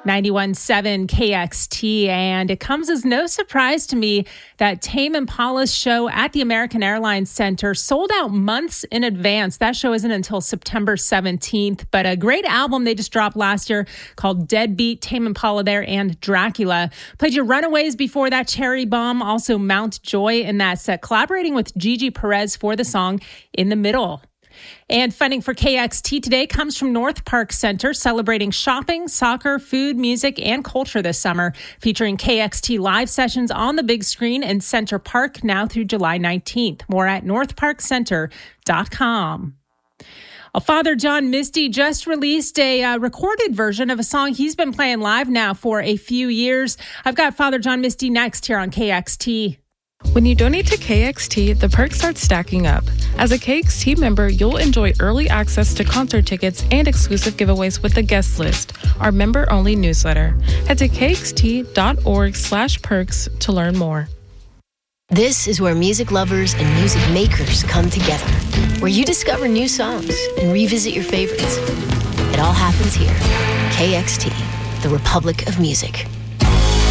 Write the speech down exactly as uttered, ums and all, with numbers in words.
ninety-one point seven K X T, and it comes as no surprise to me that Tame Impala's show at the American Airlines Center sold out months in advance. That show isn't until September seventeenth, but a great album they just dropped last year called Deadbeat, Tame Impala there, and Dracula. Played your Runaways before that, Cherry Bomb, also Mount Joy in that set, collaborating with Gigi Perez for the song In the Middle. And funding for K X T today comes from North Park Center, celebrating shopping, soccer, food, music, and culture this summer, featuring K X T live sessions on the big screen in Center Park now through July nineteenth. More at north park center dot com. Well, Father John Misty just released a uh, recorded version of a song he's been playing live now for a few years. I've got Father John Misty next here on K X T. When you donate to K X T, the perks start stacking up. As a K X T member, you'll enjoy early access to concert tickets and exclusive giveaways with the guest list, our member-only newsletter. Head to kxt.org slash perks to learn more. This is where music lovers and music makers come together, where you discover new songs and revisit your favorites. It all happens here. K X T, the Republic of Music.